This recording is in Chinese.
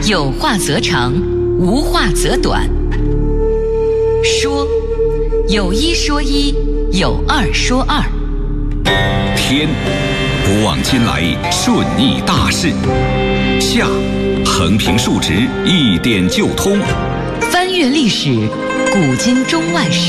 有话则长，无话则短。说，有一说一，有二说二。 天，不忘今来顺逆大势。下，横平竖直，一点就通。 翻阅历史，古今中外史。